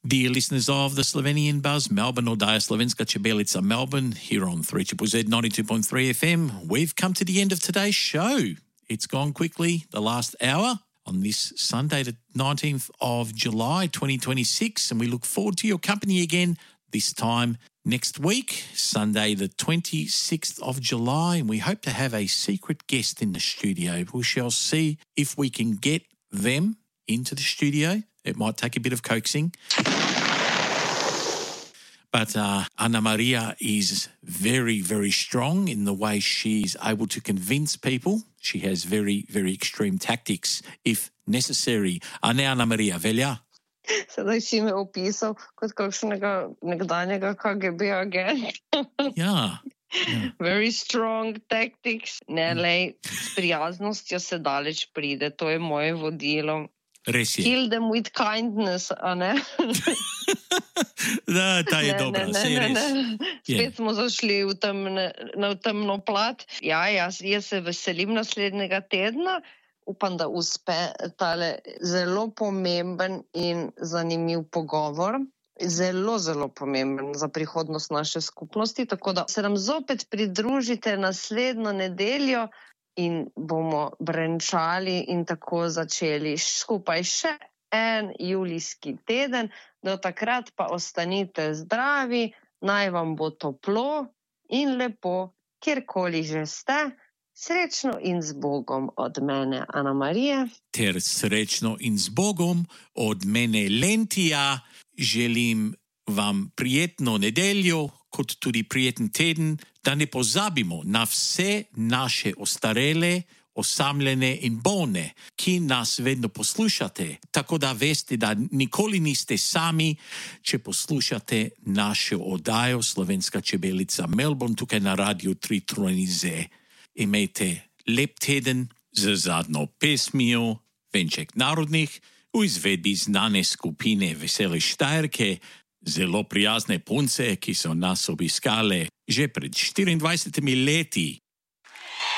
Dear listeners of the Slovenian Buzz, Melbourne oddaja Slovenska čebelica Melbourne here on 3ZZZ 92.3 FM. We've come to the end of today's show. It's gone quickly, the last hour on this Sunday, the 19th of July 2026, and we look forward to your company again this time next week, Sunday the 26th of July, and we hope to have a secret guest in the studio. We shall see if we can get them into the studio. It might take a bit of coaxing. But Anna Maria is very, very strong in the way she's able to convince people. She has very, very extreme tactics if necessary. A ne, Anna Maria, velja? Sedaj si me opisal kot kakšnega nekdanjega KGB agenta. Ja. Very strong tactics. Ne, lej, s prijaznostjo se daleč pride. To je moje vodilo. Res je. Kill them with kindness, a ne? Da, ta je dobra, sej res. Spet smo zašli na temno plat. Ja, jaz se veselim naslednjega tedna. Upam, da uspe tale zelo pomemben in zanimiv pogovor. Zelo, zelo pomemben za prihodnost naše skupnosti. Tako da se nam zopet pridružite naslednjo nedeljo in bomo brenčali in tako začeli skupaj še en julijski teden. Do takrat pa ostanite zdravi, naj vam bo toplo in lepo, kjerkoli že ste. Srečno in z Bogom od mene, Ana Marija. Ter srečno in z Bogom od mene, Lentija. Želim vam prijetno nedeljo, kot tudi prijeten teden, da ne pozabimo na vse naše ostarele, osamljene in bolne, ki nas vedno poslušate, tako da veste, da nikoli niste sami, če poslušate našo oddajo Slovenska čebelica Melbourne tukaj na Radio 3ZZZ. Imejte lep teden z zadnjo pesmijo Venček narodnih v izvedbi znane skupine Vesele Štajerke, zelo prijazne punce, ki so nas obiskale že pred 24 leti.